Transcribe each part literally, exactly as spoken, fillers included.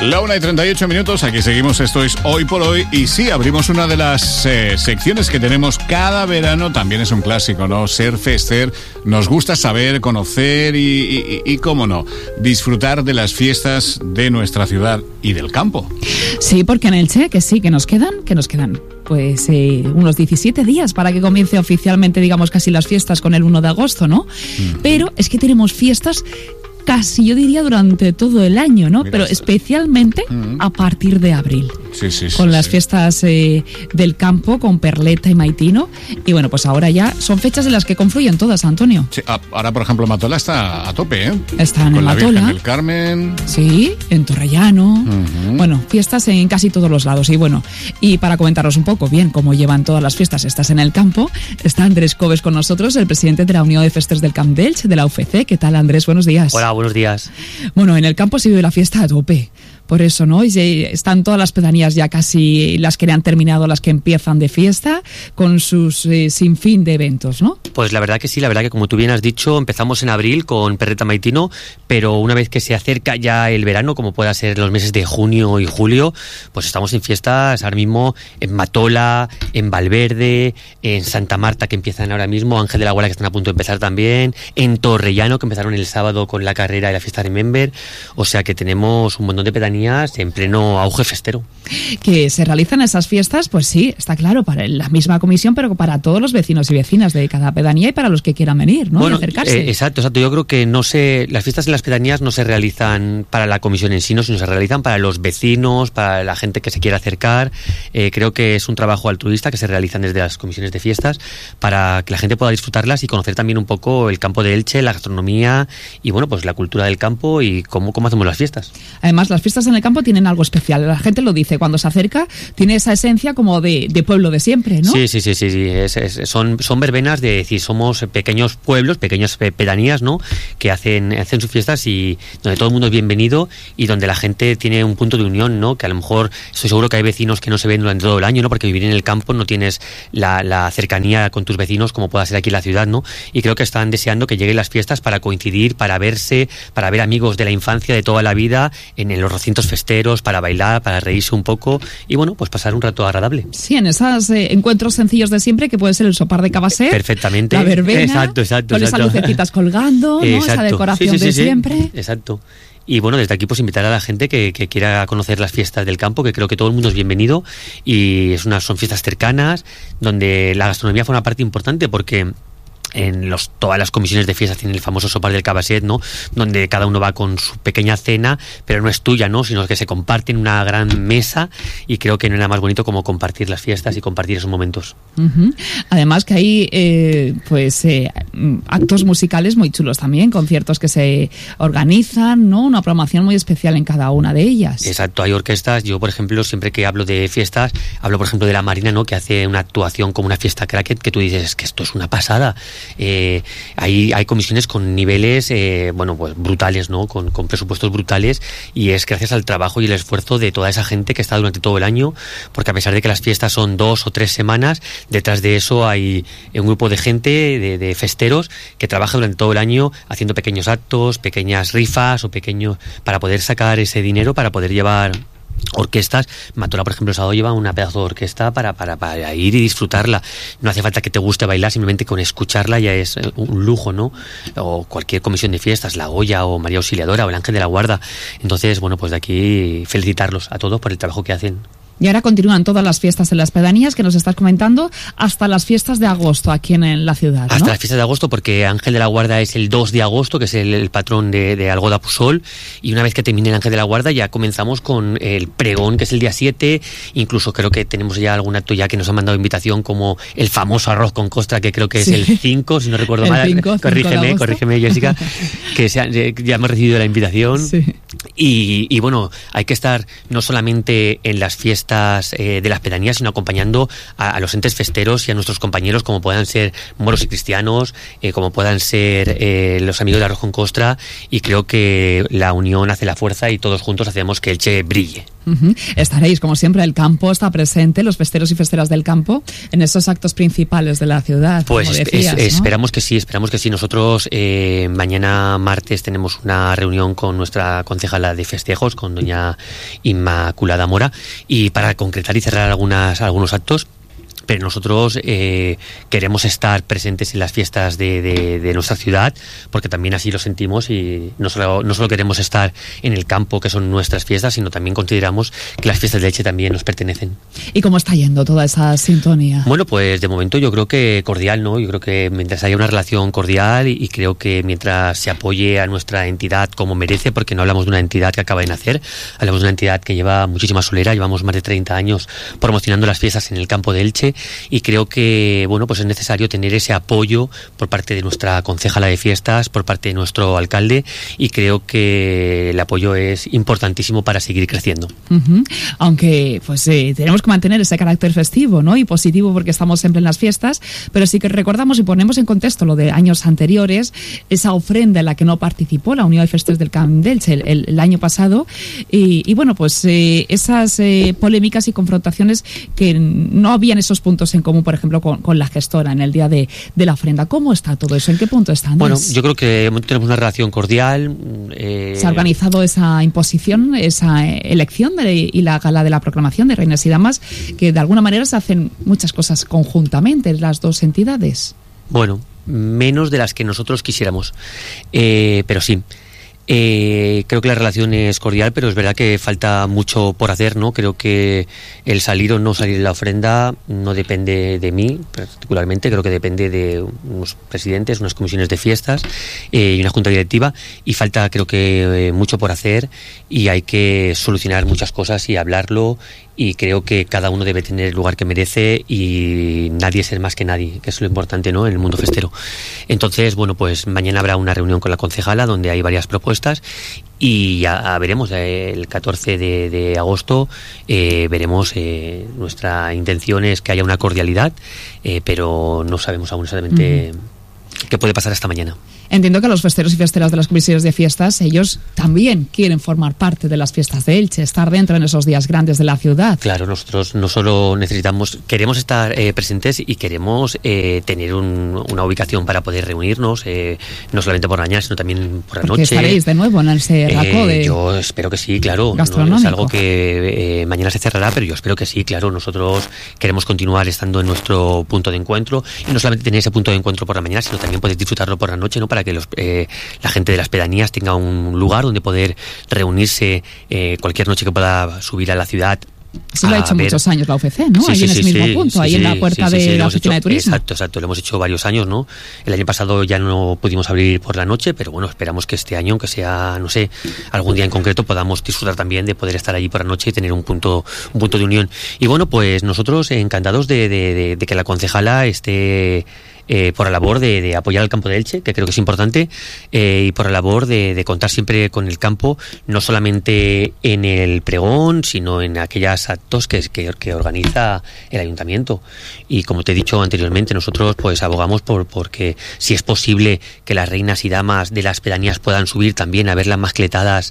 La una y treinta y ocho minutos, aquí seguimos, esto es Hoy por Hoy, y sí, abrimos una de las eh, secciones que tenemos cada verano, también es un clásico, ¿no? Ser fester, nos gusta saber, conocer y, y, y, cómo no, disfrutar de las fiestas de nuestra ciudad y del campo. Sí, porque en Elche, que sí, que nos quedan, que nos quedan, pues eh, unos diecisiete días para que comience oficialmente, digamos, casi las fiestas con el uno de agosto, ¿no? Mm. Pero es que tenemos fiestas casi, yo diría, durante todo el año, ¿no? Mira, pero especialmente uh-huh. a partir de abril. Sí, sí, sí. Con las sí. fiestas eh, del campo, con Perleta y Maitino. Y bueno, pues ahora ya son fechas en las que confluyen todas, Antonio. Sí, ahora, por ejemplo, Matola está a tope, ¿eh? Está en Con Matola. la Virgen del Carmen. Sí, en Torrellano. Uh-huh. Bueno, fiestas en casi todos los lados. Y bueno, y para comentaros un poco bien cómo llevan todas las fiestas estas en el campo, está Andrés Coves con nosotros, el presidente de la Unión de Festers del Camp d'Elx, de la U F C. ¿Qué tal, Andrés? Buenos días. Hola, buenos días. Bueno, en el campo se vive la fiesta a tope. Por eso, ¿no? Y están todas las pedanías ya casi las que han terminado, las que empiezan de fiesta, con sus eh, sinfín de eventos, ¿no? Pues la verdad que sí, la verdad que como tú bien has dicho, empezamos en abril con Perleta Maitino, pero una vez que se acerca ya el verano, como pueda ser los meses de junio y julio, pues estamos en fiestas ahora mismo en Matola, en Valverde, en Santa Marta, que empiezan ahora mismo, Ángel de la Guarda, que están a punto de empezar también, en Torrellano, que empezaron el sábado con la carrera y la fiesta Remember, o sea que tenemos un montón de pedanías en pleno auge festero. Que se realizan esas fiestas, pues sí, está claro, para la misma comisión, pero para todos los vecinos y vecinas de cada pedanía y para los que quieran venir, ¿no? Bueno, y acercarse. Eh, exacto, exacto. Yo creo que no se, las fiestas en las pedanías no se realizan para la comisión en sí, no, sino se realizan para los vecinos, para la gente que se quiera acercar. Eh, creo que es un trabajo altruista que se realizan desde las comisiones de fiestas para que la gente pueda disfrutarlas y conocer también un poco el campo de Elche, la gastronomía y bueno, pues la cultura del campo y cómo, cómo hacemos las fiestas. Además, las fiestas en el campo tienen algo especial. La gente lo dice cuando se acerca, tiene esa esencia como de, de pueblo de siempre, ¿no? Sí, sí, sí, sí, sí. Es, es, son, son verbenas de decir, somos pequeños pueblos, pequeñas pedanías, ¿no? Que hacen, hacen sus fiestas y donde todo el mundo es bienvenido y donde la gente tiene un punto de unión, ¿no? Que a lo mejor estoy seguro que hay vecinos que no se ven durante todo el año, ¿no? Porque vivir en el campo no tienes la, la cercanía con tus vecinos como pueda ser aquí en la ciudad, ¿no? Y creo que están deseando que lleguen las fiestas para coincidir, para verse, para ver amigos de la infancia, de toda la vida, en, en los recintos festeros, para bailar, para reírse un poco y bueno, pues pasar un rato agradable. Sí, en esos eh, encuentros sencillos de siempre, que puede ser el sopar de cabasser, perfectamente, la verbena, exacto, exacto, con exacto. esas lucecitas colgando, ¿no? Exacto. Esa decoración sí, sí, de sí, siempre. Sí. Exacto. Y bueno, desde aquí pues invitar a la gente que, que quiera conocer las fiestas del campo, que creo que todo el mundo es bienvenido y es una, son fiestas cercanas donde la gastronomía fue una parte importante porque en los, todas las comisiones de fiestas tienen el famoso sopar del cabasset, ¿no? Donde cada uno va con su pequeña cena, pero no es tuya, ¿no? Sino que se comparte en una gran mesa y creo que no hay nada más bonito como compartir las fiestas y compartir esos momentos. Uh-huh. Además que hay eh, pues eh, actos musicales muy chulos también, conciertos que se organizan, ¿no? Una programación muy especial en cada una de ellas. Exacto, hay orquestas. Yo, por ejemplo, siempre que hablo de fiestas, hablo, por ejemplo, de La Marina, ¿no? Que hace una actuación como una fiesta cracket que tú dices, es que esto es una pasada. Eh, hay, hay comisiones con niveles eh, bueno pues brutales, ¿no? Con, con presupuestos brutales y es gracias al trabajo y el esfuerzo de toda esa gente que está durante todo el año, porque a pesar de que las fiestas son dos o tres semanas, detrás de eso hay un grupo de gente, de, de festeros que trabaja durante todo el año haciendo pequeños actos, pequeñas rifas o pequeños para poder sacar ese dinero para poder llevar orquestas. Matola, por ejemplo, el sábado lleva una pedazo de orquesta para, para, para ir y disfrutarla. No hace falta que te guste bailar, simplemente con escucharla ya es un lujo, ¿no? O cualquier comisión de fiestas, La Goya o María Auxiliadora o el Ángel de la Guarda. Entonces, bueno, pues de aquí felicitarlos a todos por el trabajo que hacen. Y ahora continúan todas las fiestas en las pedanías que nos estás comentando hasta las fiestas de agosto aquí en la ciudad, ¿no? Hasta las fiestas de agosto, porque Ángel de la Guarda es el dos de agosto, que es el, el patrón de, de Algoda Pusol, y una vez que termine el Ángel de la Guarda ya comenzamos con el pregón, que es el día siete, incluso creo que tenemos ya algún acto ya que nos han mandado invitación, como el famoso arroz con costra, que creo que es sí. el cinco, si no recuerdo el mal, cinco, corrígeme, corrígeme Jessica, que se ha, ya hemos recibido la invitación, sí. y, y bueno, hay que estar no solamente en las fiestas eh, de las pedanías, sino acompañando a, a los entes festeros y a nuestros compañeros, como puedan ser moros y cristianos, eh, como puedan ser eh, los amigos de Arroz con Costra, y creo que la unión hace la fuerza y todos juntos hacemos que Elche brille. Uh-huh. Estaréis, como siempre, el campo está presente, los festeros y festeras del campo, en esos actos principales de la ciudad. Pues como decías, es, ¿no? esperamos que sí, esperamos que sí. Nosotros eh, mañana martes tenemos una reunión con nuestra concejala de festejos, con doña Inmaculada Mora, y para concretar y cerrar algunas algunos actos. Pero nosotros eh, queremos estar presentes en las fiestas de, de, de nuestra ciudad, porque también así lo sentimos, y no solo, no solo queremos estar en el campo, que son nuestras fiestas, sino también consideramos que las fiestas de Elche también nos pertenecen. ¿Y cómo está yendo toda esa sintonía? Bueno, pues de momento yo creo que cordial, ¿no? Yo creo que mientras haya una relación cordial, y, y creo que mientras se apoye a nuestra entidad como merece, porque no hablamos de una entidad que acaba de nacer, hablamos de una entidad que lleva muchísima solera, llevamos más de treinta años promocionando las fiestas en el campo de Elche, y creo que bueno, pues es necesario tener ese apoyo por parte de nuestra concejala de fiestas, por parte de nuestro alcalde, y creo que el apoyo es importantísimo para seguir creciendo. Uh-huh. Aunque pues eh, tenemos que mantener ese carácter festivo, ¿no? Y positivo, porque estamos siempre en las fiestas, pero sí que recordamos y ponemos en contexto lo de años anteriores, esa ofrenda en la que no participó la Unión de Festes del Camp d'Elche el, el, el año pasado, y, y bueno, pues eh, esas eh, polémicas y confrontaciones que no habían esos puntos en común, por ejemplo, con, con la gestora en el día de, de la ofrenda. ¿Cómo está todo eso? ¿En qué punto está, Andrés? Bueno, yo creo que tenemos una relación cordial. Eh... ¿Se ha organizado esa imposición, esa elección de, y la gala de la proclamación de Reinas y Damas, que de alguna manera se hacen muchas cosas conjuntamente las dos entidades? Bueno, menos de las que nosotros quisiéramos, eh, pero sí. Eh, creo que la relación es cordial, pero es verdad que falta mucho por hacer, ¿no? Creo que el salir o no salir en la ofrenda no depende de mí particularmente, creo que depende de unos presidentes, unas comisiones de fiestas eh, y una junta directiva, y falta creo que eh, mucho por hacer, y hay que solucionar muchas cosas y hablarlo, y creo que cada uno debe tener el lugar que merece y nadie ser más que nadie, que es lo importante, ¿no?, en el mundo festero. Entonces, bueno, pues mañana habrá una reunión con la concejala donde hay varias propuestas, y ya veremos eh, el catorce de, de agosto eh, veremos. Eh, nuestra intención es que haya una cordialidad, eh, pero no sabemos aún exactamente uh-huh. qué puede pasar hasta mañana. Entiendo que los festeros y festeras de las comisiones de fiestas, ellos también quieren formar parte de las fiestas de Elche, estar dentro en esos días grandes de la ciudad. Claro, nosotros no solo necesitamos, queremos estar eh, presentes, y queremos eh, tener un, una ubicación para poder reunirnos, eh, no solamente por la mañana, sino también por la Porque noche. estaréis de nuevo en ese racó de eh, Yo espero que sí, claro. No es algo que eh, mañana se cerrará, pero yo espero que sí, claro. Nosotros queremos continuar estando en nuestro punto de encuentro, y no solamente tener ese punto de encuentro por la mañana, sino también poder disfrutarlo por la noche, ¿no?, para que los, eh, la gente de las pedanías tenga un lugar donde poder reunirse eh, cualquier noche que pueda subir a la ciudad. Eso lo ha hecho ver. muchos años la U F C, ¿no? Sí, ahí sí, en ese sí, mismo sí, punto, sí, ahí sí, en la puerta sí, sí, de sí, la oficina hecho, de turismo. Exacto, exacto, lo hemos hecho varios años, ¿no? El año pasado ya no pudimos abrir por la noche, pero bueno, esperamos que este año, aunque sea, no sé, algún día en concreto, podamos disfrutar también de poder estar allí por la noche y tener un punto, un punto de unión. Y bueno, pues nosotros encantados de, de, de, de que la concejala esté Eh, por la labor de, de apoyar al campo de Elche, que creo que es importante, eh, y por la labor de, de contar siempre con el campo, no solamente en el pregón, sino en aquellos actos que, que, que organiza el ayuntamiento. Y como te he dicho anteriormente, nosotros pues abogamos por porque si es posible que las reinas y damas de las pedanías puedan subir también a ver las mascletadas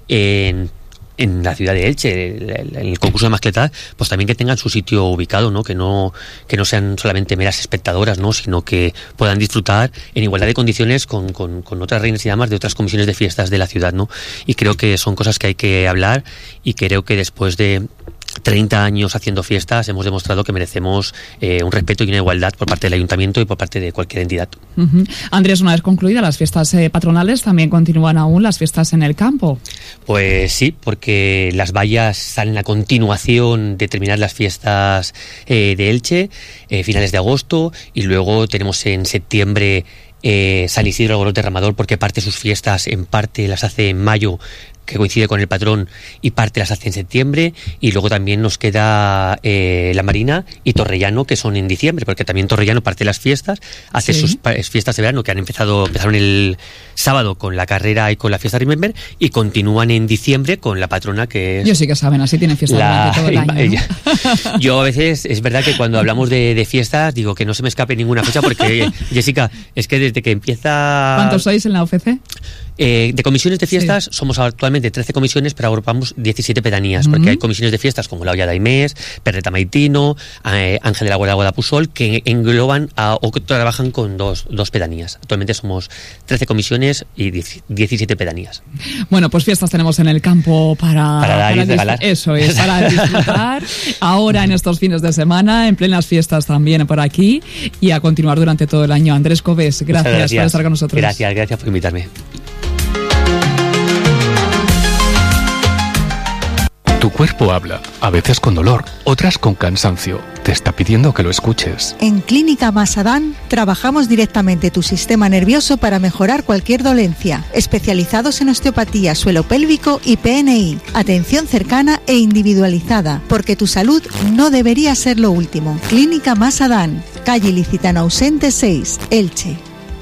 en en la ciudad de Elche, el, el, el concurso de mascletadas, pues también que tengan su sitio ubicado, ¿no? Que no que no sean solamente meras espectadoras, ¿no? Sino que puedan disfrutar en igualdad de condiciones con, con, con otras reinas y damas de otras comisiones de fiestas de la ciudad, ¿no? Y creo que son cosas que hay que hablar, y creo que después de treinta años haciendo fiestas hemos demostrado que merecemos eh, un respeto y una igualdad por parte del ayuntamiento y por parte de cualquier entidad. Uh-huh. Andrés, una vez concluidas las fiestas eh, patronales, ¿también continúan aún las fiestas en el campo? Pues sí, porque las vallas salen a continuación de terminar las fiestas eh, de Elche, eh, finales de agosto, y luego tenemos en septiembre eh, San Isidro Alborot Derramador, porque parte de sus fiestas en parte las hace en mayo, que coincide con el patrón, y parte las hace en septiembre, y luego también nos queda eh, La Marina y Torrellano, que son en diciembre, porque también Torrellano parte de las fiestas, hace sí. sus fiestas de verano, que han empezado, empezaron el sábado con la carrera y con la fiesta Remember, y continúan en diciembre con la patrona, que es... Yo sí que saben, así tienen fiestas la, durante todo el año, ¿no? Yo a veces, es verdad que cuando hablamos de, de fiestas, digo que no se me escape ninguna fecha, porque Jessica, es que desde que empieza... ¿Cuántos sois en la U F C? Eh, de comisiones de fiestas sí. somos actualmente trece comisiones, pero agrupamos diecisiete pedanías, uh-huh. porque hay comisiones de fiestas como la Olla d'Aimés, Perreta Maitino, eh, Ángel de la Guarda Guadapusol, que engloban a, o que trabajan con dos, dos pedanías. Actualmente somos trece comisiones y diecisiete pedanías. Bueno, pues fiestas tenemos en el campo para... Para dar para y regalar. Eso es, para disfrutar. Ahora en estos fines de semana, en plenas fiestas también por aquí, y a continuar durante todo el año. Andrés Cobes, gracias, gracias por estar con nosotros. Gracias, gracias por invitarme. Tu cuerpo habla, a veces con dolor, otras con cansancio. Te está pidiendo que lo escuches. En Clínica Masadán trabajamos directamente tu sistema nervioso para mejorar cualquier dolencia. Especializados en osteopatía, suelo pélvico y P N I. Atención cercana e individualizada, porque tu salud no debería ser lo último. Clínica Masadán, calle Ilicitano Ausente seis, Elche.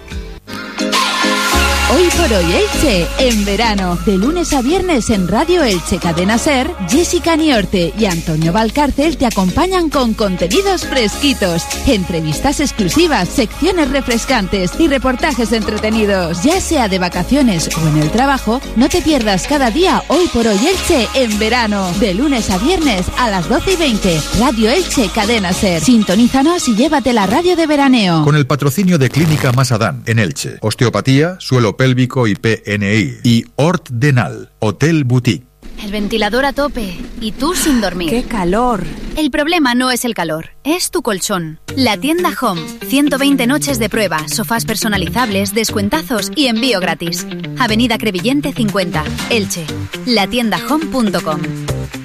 Hoy por hoy Elche, en verano, de lunes a viernes en Radio Elche Cadena Ser, Jessica Niorte y Antonio Valcárcel te acompañan con contenidos fresquitos, entrevistas exclusivas, secciones refrescantes y reportajes entretenidos. Ya sea de vacaciones o en el trabajo, no te pierdas cada día Hoy por hoy Elche en verano, de lunes a viernes a las doce y veinte, Radio Elche Cadena Ser. Sintonízanos y llévate la radio de veraneo. Con el patrocinio de Clínica Masadán en Elche, osteopatía, suelo pélvico y P N I, y Hort Denal, Hotel Boutique. El ventilador a tope y tú sin dormir. ¡Qué calor! El problema no es el calor, es tu colchón. La tienda Home, ciento veinte noches de prueba, sofás personalizables, descuentazos y envío gratis. Avenida Crevillente cincuenta, Elche. la tienda home punto com.